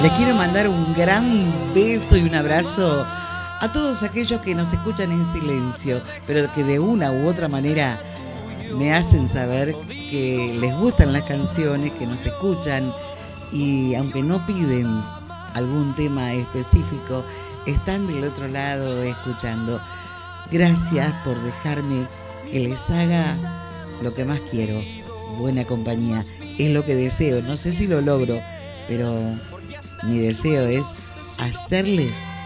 Les quiero mandar un gran beso y un abrazo a todos aquellos que nos escuchan en silencio, pero que de una u otra manera me hacen saber que les gustan las canciones, que nos escuchan y aunque no piden algún tema específico, están del otro lado escuchando. Gracias por dejarme que les haga lo que más quiero, buena compañía. Es lo que deseo, no sé si lo logro, pero mi deseo es hacerles